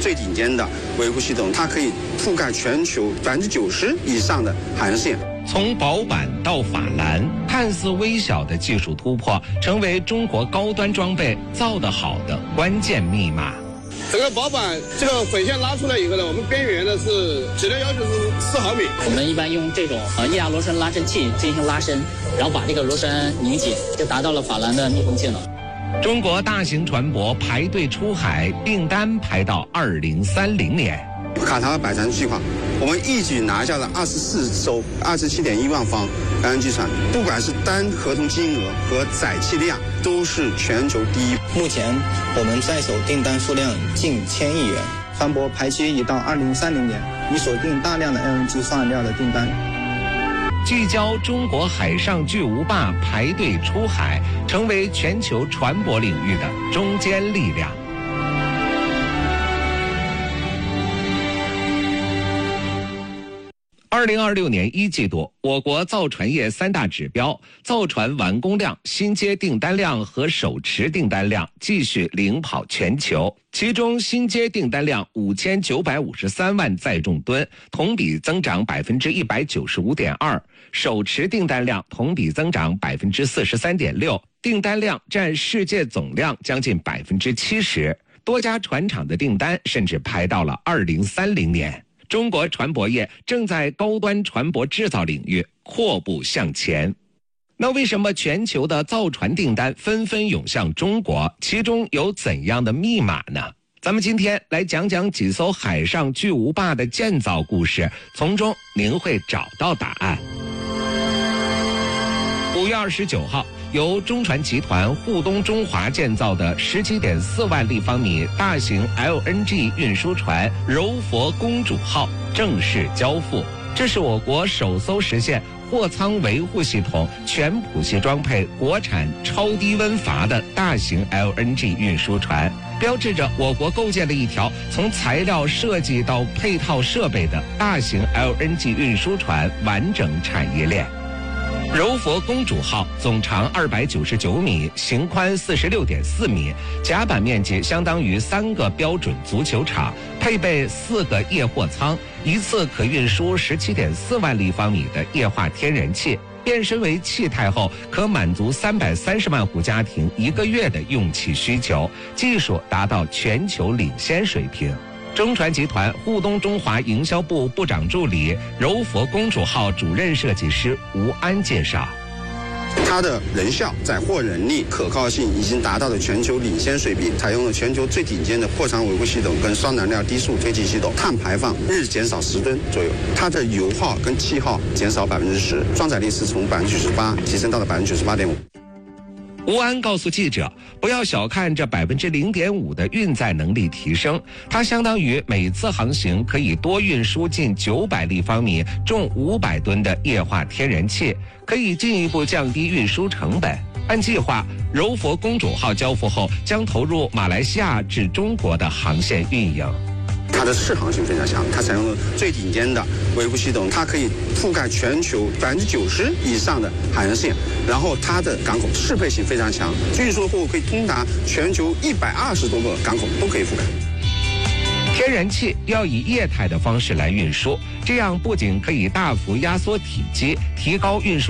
最顶尖的维护系统，它可以覆盖全球90%以上的海岸线。 从薄板到法兰，看似微小的技术突破，成为中国高端装备造得好的关键密码。 整个薄板这个粉线拉出来以后呢，我们边缘的是质量要求是4毫米。 我们一般用这种液压螺栓拉伸器进行拉伸，然后把这个螺栓拧紧，就达到了法兰的密封性能。 中国大型船舶排队出海，订单排到2030年。 卡塔尔摆船计划，我们一举拿下了24艘27.1万方 LNG 船，不管是单合同金额和载气量，都是全球第一。 目前我们在手订单数量近1000亿元，船舶排期已到2030年，已锁定大量的 LNG 上岸料的订单。 聚焦中国海上巨无霸排队出海，成为全球船舶领域的中坚力量。2026年1季度，我国造船业3大指标：造船完工量、新接订单量和手持订单量继续领跑全球。其中，新接订单量5953万载重吨，同比增长195.2%；手持订单量同比增长43.6%，订单量占世界总量将近70%。多家船厂的订单甚至排到了2030年。中国船舶业正在高端船舶制造领域阔步向前。那为什么全球的造船订单纷纷涌向中国？其中有怎样的密码呢？咱们今天来讲讲几艘海上巨无霸的建造故事，从中您会找到答案。5月29号，由中船集团沪东中华建造的17.4万立方米大型 LNG 运输船柔佛公主号正式交付。这是我国首艘实现货舱维护系统全谱系装配国产超低温阀的大型 LNG 运输船，标志着我国构建了一条从材料设计到配套设备的大型 LNG 运输船完整产业链。柔佛公主号总长299米，型宽46.4米，甲板面积相当于3个标准足球场，配备4个液货舱，一次可运输17.4万立方米的液化天然气。变身为气态后，可满足330万户家庭1个月的用气需求，技术达到全球领先水平。中船集团沪东中华营销部部长助理、柔佛公主号主任设计师吴安介绍， 它的人效、载货能力、可靠性已经达到了全球领先水平，采用了全球最顶尖的货舱维护系统跟双燃料低速推进系统，碳排放日减少10吨左右，它的油耗跟气耗减少10%，装载力是从98%提升到了98.5%。 吴安告诉记者，不要小看这0.5%的运载能力提升，它相当于每次航行可以多运输近900立方米、重500吨的液化天然气，可以进一步降低运输成本。按计划，柔佛公主号交付后将投入马来西亚至中国的航线运营。 它的适航性非常强，它采用了最顶尖的维护系统，它可以覆盖全球90%以上的海岸线，然后它的港口适配性非常强，运输的货物可以通达全球120多个港口都可以覆盖。 天然气要以液态的方式来运输，这样不仅可以大幅压缩体积，提高运输